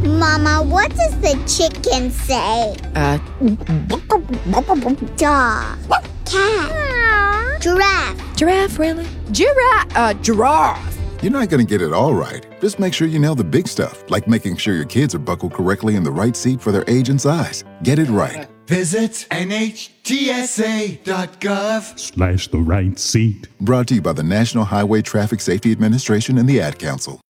Mama, what does the chicken say? Dog. Cat. Giraffe. Giraffe, really? Giraffe. You're not going to get it all right. Just make sure you nail the big stuff, like making sure your kids are buckled correctly in the right seat for their age and size. Get it right. Visit NHTSA.gov/ the right seat. Brought to you by the National Highway Traffic Safety Administration and the Ad Council.